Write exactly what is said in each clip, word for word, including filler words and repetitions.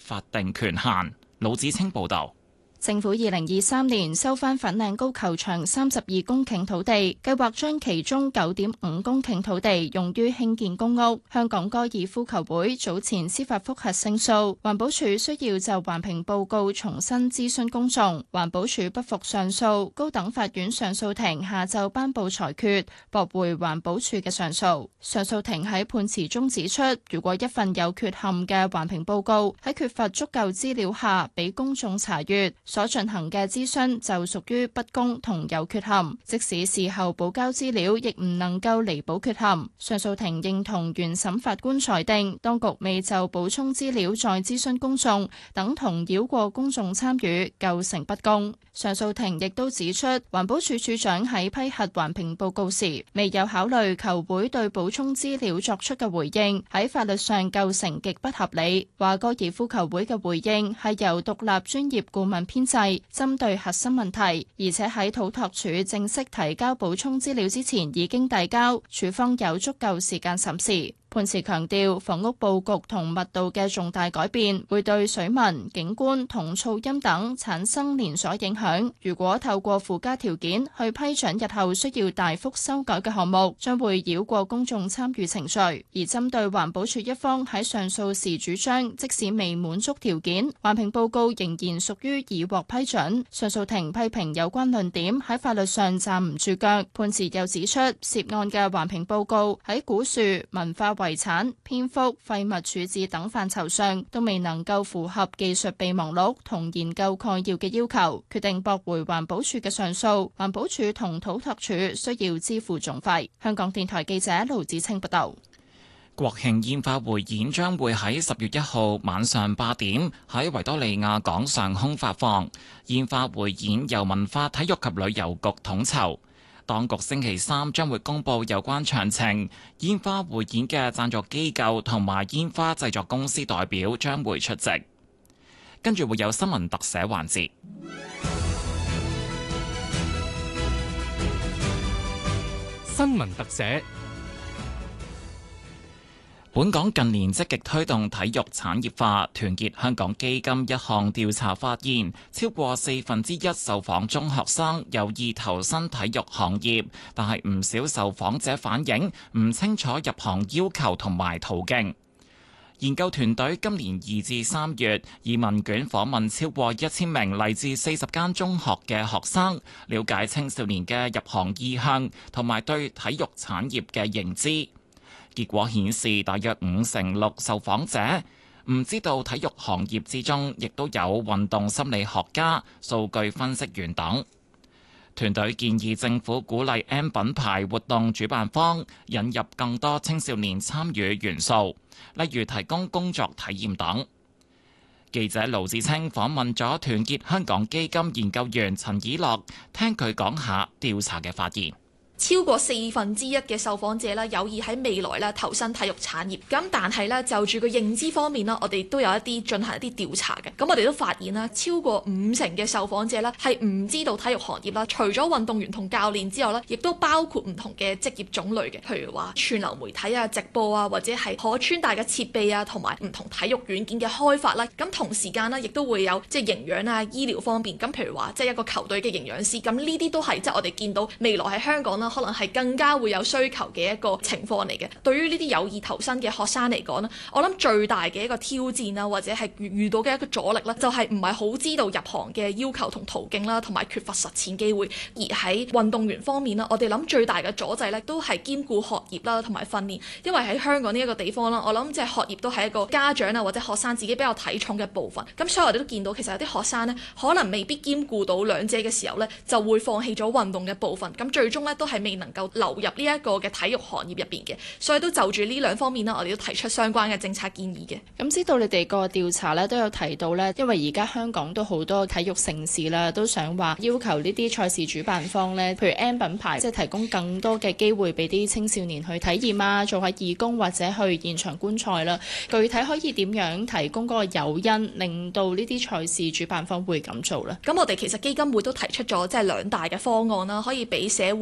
法定權限。魯子清報導。 政府二零二三年收返粉嶺高球場三十二公頃土地，計劃將其中九點五公頃土地用於興建公屋。香港高爾夫球會早前司法覆核勝訴，環保署需要就環評報告重新諮詢公眾。環保署不服上訴，高等法院上訴庭下晝頒布裁決，駁回環保署嘅上訴。上訴庭喺判詞中指出，如果一份有缺陷嘅環評報告喺缺乏足夠資料下俾公眾查閱，所進行嘅諮詢就屬於不公同有缺陷，即使事後補交資料，亦唔能夠彌補缺陷。上訴庭認同原審法官裁定，當局未就補充資料再諮詢公眾，等同繞過公眾參與，構成不公。上訴庭亦都指出，環保署署長喺批核環評報告時，未有考慮球會對補充資料作出嘅回應，喺法律上構成極不合理。話高爾夫球會嘅回應係由獨立專業顧問編製，針對核心問題，而且喺土拓署正式提交補充資料之前已經遞交，署方有足夠時間審視。判詞強調，房屋佈局同密度嘅重大改變會對水文、景觀同噪音等產生連鎖影響。如果透過附加條件去批准日後需要大幅修改嘅項目，將會繞過公眾參與程序。而針對環保署一方喺上訴時主張，即使未滿足條件，環評報告仍然屬於已獲批准。上訴庭批評有關論點喺法律上站唔住腳。判詞又指出，涉案嘅環評報告喺古樹、文化遺產、蝙蝠、廢物處置等範疇上都未能夠符合技術備忘錄同研究概要嘅要求，決定駁回環保署嘅上訴。環保署同土拓署需要支付總費。香港電台記者盧子清報道。 國慶煙花匯演將會喺十月一號晚上八點喺維多利亞港上空發放。煙花匯演由文化體育及旅遊局統籌。當局星期三將會公布有關詳情，煙花匯演嘅贊助機構同埋煙花製作公司代表將會出席。跟住會有新聞特寫環節。 新聞特寫。 本港近年積極推動體育產業化，團結香港基金一項調查發現，超過四分之一受訪中學生有意投身體育行業，但係唔少受訪者反映唔清楚入行要求同埋途徑。研究團隊今年二至三月以問卷訪問超過一千名嚟自四十間中學嘅學生，了解青少年嘅入行意向同埋對體育產業嘅認知。結果顯示，大約五成六受訪者唔知道體育行業之中亦都有運動心理學家、數據分析員等。團隊建議政府鼓勵 M 品牌活動主辦方引入更多青少年參與元素，例如提供工作體驗等。記者盧志清訪問咗團結香港基金研究員陳以樂，聽佢講下調查嘅發現。 超過四分之一嘅受訪者啦，有意喺未來咧投身體育產業。咁但係咧就住個認知方面啦，我哋都有一啲進行一啲調查嘅。咁我哋都發現啦，超過五成嘅受訪者咧係唔知道體育行業啦。除咗運動員同教練之外咧，亦都包括唔同嘅職業種類嘅，譬如話串流媒體啊、直播啊，或者係可穿戴嘅設備啊，同埋唔同體育軟件嘅開發啦。咁同時間呢，亦都會有即係營養啊、醫療方面。咁譬如話即係一個球隊嘅營養師。咁呢啲都係即係我哋見到未來喺香港啦，可能係更加會有需求嘅一個情況嚟嘅。對於呢啲有意投身嘅學生嚟講咧，我諗最大嘅一個挑戰啦，或者係遇到嘅一個阻力咧，就係唔係好知道入行嘅要求同途徑啦，同埋缺乏實踐機會。而喺運動員方面啦，我哋諗最大嘅阻滯咧，都係兼顧學業啦，同埋訓練。因為喺香港呢一個地方啦，我諗即係學業都係一個家長啊或者學生自己比較睇重嘅部分。咁所以我哋都見到其實有啲學生呢，可能未必兼顧到兩者嘅時候呢，就會放棄咗運動嘅部分。咁最終呢，都係未能夠流入呢一個嘅體育行業入邊嘅，所以都就住呢兩方面啦，我哋都提出相關嘅政策建議嘅。 咁知道你哋個調查咧都有提到咧，因為而家香港都好多體育盛事啦，都想話要求呢啲賽事主辦方咧，譬如 M 品牌，即係提供更多嘅機會俾啲青少年去體驗啊，做下義工或者去現場觀賽啦。具體可以點樣提供嗰個誘因，令到呢啲賽事主辦方會咁做咧？ 咁我哋其實基金會都提出咗即係兩大嘅方案啦，可以俾社會啦或者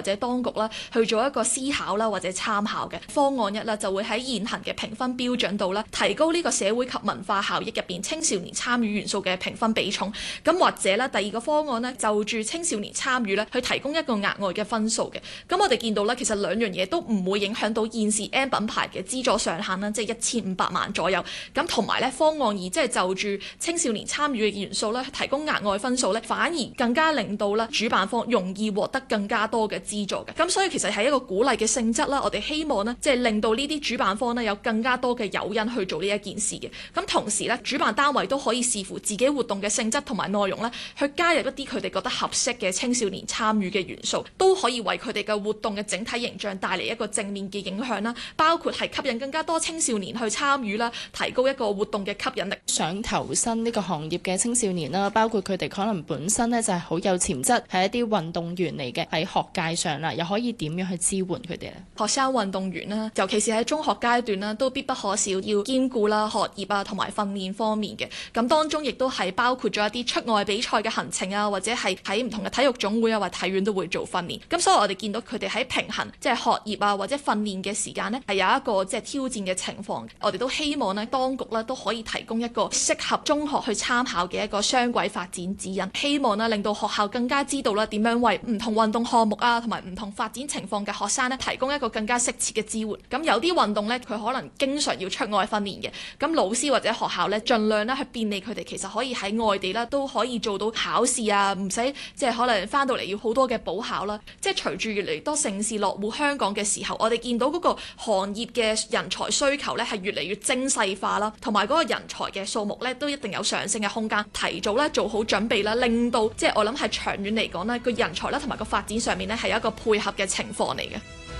者當局啦去做一個思考啦或者參考嘅方案一啦，就會喺現行嘅評分標準度啦，提高呢個社會及文化效益入邊青少年參與元素嘅評分比重。咁或者咧第二個方案呢，就住青少年參與咧去提供一個額外嘅分數嘅。咁我哋見到咧，其實兩樣嘢都唔會影響到現時 M 品牌嘅資助上限啦，即係一千五百萬左右。咁同埋咧方案二，即係就住青少年參與嘅元素咧，提供額外分數咧，反而更加令到咧主辦方容易獲得更加多嘅資助嘅。咁所以其實係一個鼓勵嘅性質啦。我哋希望呢，即係令到呢啲主辦方呢，有更加多嘅誘因去做呢一件事嘅。咁同時咧，主辦單位都可以視乎自己活動嘅性質同埋內容咧，去加入一啲佢哋覺得合適嘅青少年參與嘅元素，都可以為佢哋嘅活動嘅整體形象帶嚟一個正面嘅影響啦。包括係吸引更加多青少年去參與啦，提高一個活動嘅吸引力。 想投身呢個行業嘅青少年啦，包括佢哋可能本身呢就係好有潛質，係一啲運動員嚟嘅，喺學界上啦，又可以點樣去支援佢哋呢？ 學生運動員啦，尤其是喺中學階段啦，都必不可少要兼顧啦學業啊同埋訓練方面嘅。咁當中亦都係包括咗一啲出外比賽嘅行程啊，或者係喺唔同嘅體育總會啊或體院都會做訓練。咁所以我哋見到佢哋喺平衡即係學業啊或者訓練嘅時間呢，係有一個即係挑戰嘅情況。我哋都希望呢，當局呢都可以提供一個適合中學去參考嘅一個雙軌發展指引，希望呢令到學校更加知道啦點樣為唔同運動項目啊同埋唔同發展情況嘅學生呢提供一個更加適切嘅支援。咁有啲運動呢，佢可能經常要出外訓練嘅，咁老師或者學校呢，盡量呢去便利佢哋，其實可以喺外地啦都可以做到考試啊，唔使即係可能翻到嚟要好多嘅補考啦。即係隨住越嚟越多盛事落戶香港嘅時候，我哋見到嗰個行業嘅人才需求呢係越嚟越精細化啦，同埋嗰個人才嘅數目呢都一定有上升嘅空間。提早呢做好準備啦，令到即係我諗係長遠嚟講呢個人才啦同埋個發展上面呢係有一個配合嘅情況嚟嘅。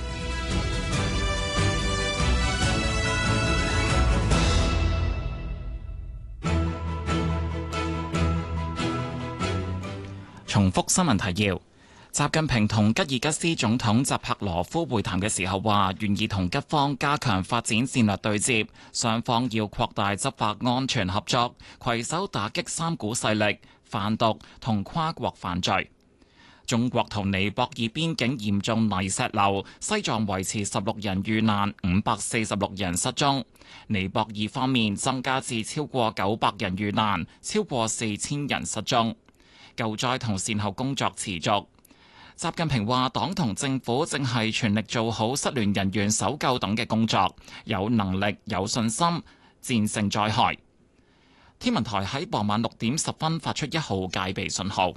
重複新聞提要。習近平同吉爾吉斯總統扎帕羅夫會談嘅時候話，願意同吉方加強發展戰略對接，雙方要擴大執法安全合作，攜手打擊三股勢力、販毒同跨國犯罪。中國同尼泊爾邊境嚴重泥石流，西藏維持十六人遇難，五百四十六人失蹤。尼泊爾方面增加至超過九百人遇難，超過四千人失蹤。救災同善後工作持續。習近平話，黨同政府正係全力做好失聯人員搜救等嘅工作，有能力、有信心戰勝災害。天文台喺傍晚六點十分發出一號戒備信號。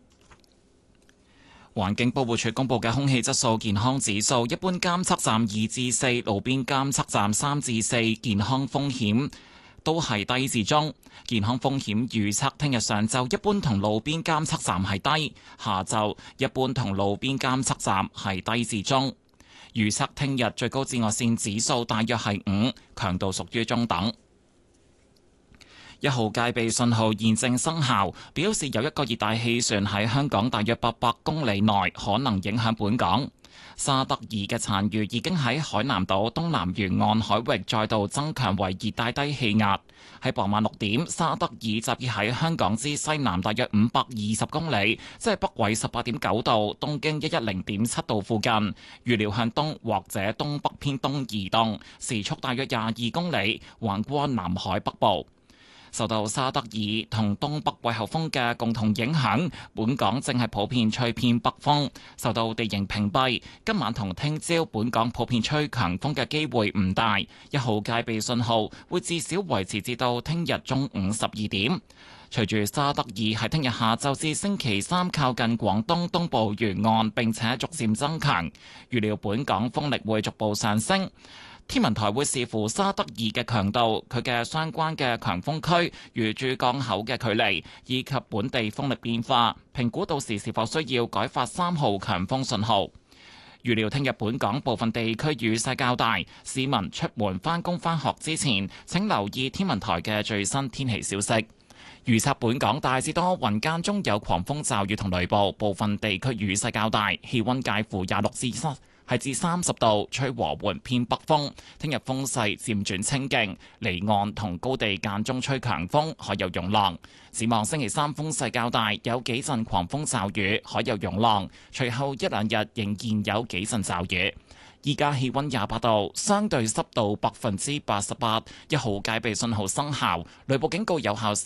環境保護署公布嘅空氣質素健康指數，一般監測站二至四，路邊監測站三至四，健康風險都係低至中。健康風險預測，聽日上晝一般同路邊監測站係低，下晝一般同路邊監測站係低至中。預測聽日最高紫外線指數大約係五，強度屬於中等。一號戒備信號現正生效，表示有一個熱帶氣旋喺香港大約八百公里內可能影響本港。沙德爾嘅殘餘已經喺海南島東南沿岸海域再度增強為熱帶低氣壓。喺傍晚六點，沙德爾集結喺香港之西南大約五百二十公里，即係北緯十八點九度、東經一一零點七度附近。預料向東或者東北偏東移動，時速大約廿二公里，橫過南海北部。受到沙德爾同東北季候風嘅共同影響，本港正係普遍吹偏北風。受到地形屏蔽，今晚同聽朝本港普遍吹強風嘅機會唔大。一號戒備信號會至少維持至到聽日中午十二點。隨住沙德爾喺聽日下晝至星期三靠近廣東東部沿岸，並且逐漸增強，預料本港風力會逐步上升。天文台會視乎沙德爾嘅強度、佢嘅相關嘅強風區與珠江口嘅距離，以及本地風力變化，評估到時是否需要改發三號強風信號。預料聽日本港部分地區雨勢較大，市民出門返工返學之前，請留意天文台嘅最新天氣消息。預測本港大致多雲，間中有狂風驟雨同雷暴，部分地區雨勢較大，氣溫介乎廿六至係至三十度，吹和緩偏北風。聽日風勢漸轉清勁，離岸同高地間中吹強風，海有湧浪。展望星期三風勢較大，有幾陣狂風驟雨，海有湧浪。隨後一兩日仍然有幾陣驟雨。依家氣溫廿八度，相對濕度百分之八十八，一號戒備信號生效，雷暴警告有效。